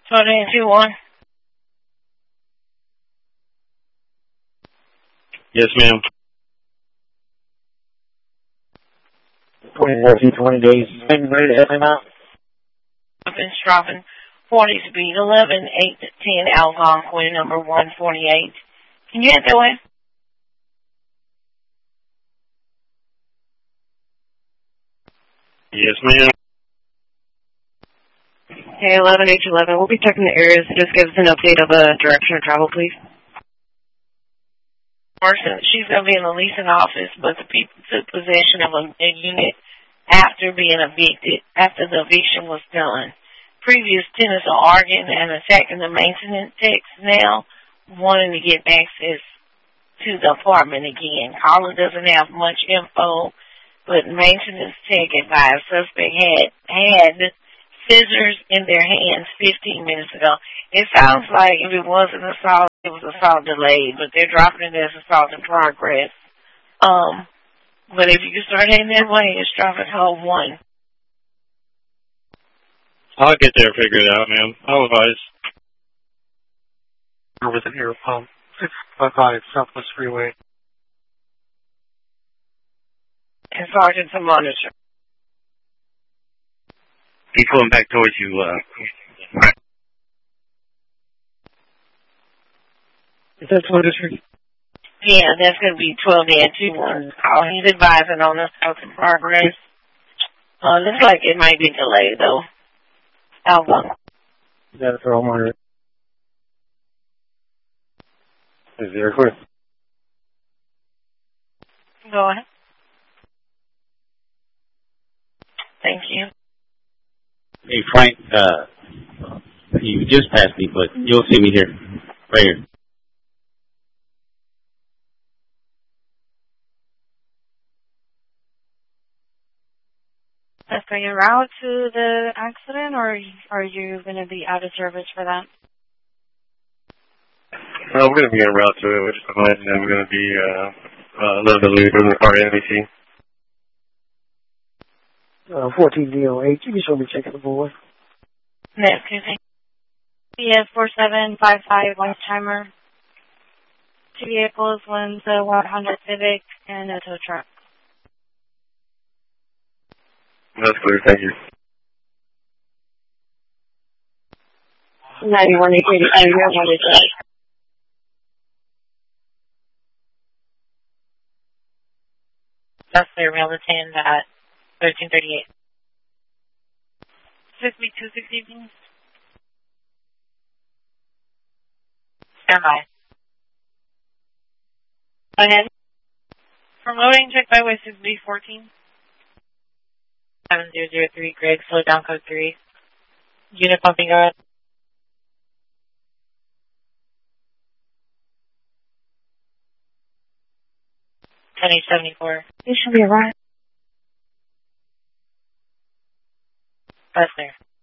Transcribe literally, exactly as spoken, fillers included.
twenty two one. Yes, ma'am. twenty-four to twenty days. Same ready to help him out. I've been dropping forty speed, eleven, eight to ten, Algonquin, number one forty-eight. Can you head that way? Yes, ma'am. Okay, eleven H eleven. We'll be checking the areas. Just give us an update of the direction of travel, please. Person, she's going to be in the leasing office, but the people took possession of a, a unit after being evicted, after the eviction was done. Previous tenants are arguing and attacking the maintenance techs now, wanting to get access to the apartment again. Caller doesn't have much info, but maintenance tech advised suspect had had scissors in their hands fifteen minutes ago. It sounds like if it wasn't assault, it was assault delayed, but they're dropping it as assault in progress. Um, but if you can start heading that way, it's dropping hold one. I'll get there, figure it out, ma'am. I'll advise. With an air pump. six five five Southwest Freeway. And Sergeant to monitor. He's going back towards you, uh... Is that twenty-three? Yeah, that's going to be twelve and two one. Oh, he's advising on the assault in progress. Uh, looks like it might be delayed, though. Alpha. Is that a throw monitor? Is there a clear? Go ahead. Thank you. Hey, Frank, uh, you just passed me, but you'll see me here. Right here. Are you en route to the accident, or are you going to be out of service for that? Well, we're going to be en route to it, which I imagine we're going to be uh, uh, a little bit later in the car N B C. Uh, fourteen D O H. You can show me checking the board. Next, excuse me. P S four seven five five, one timer. Two vehicles, one's a one hundred Civic and a tow truck. That's clear, thank you. ninety-one eight eighty-five, you're one hundred Civic. That's their Relatin at thirteen thirty-eight. six B two sixty, please. Stand by. Go ahead. Promoting check byway six B fourteen. seven zero zero three, Greg, slow down code three. Unit pumping up. ten eight seventy-four. You should be right. That's there.